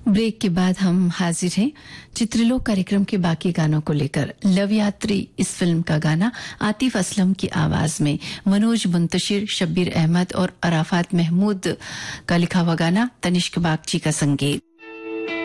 Break के बाद हम हाजिर हैं चित्रलोक कार्यक्रम के बाकी गानों को लेकर। लव यात्री इस फिल्म का गाना आतिफ असलम की आवाज में, मनोज मुंतशिर, शब्बीर अहमद और अराफात महमूद का लिखा हुआ गाना, तनिष्क बागची का संगीत।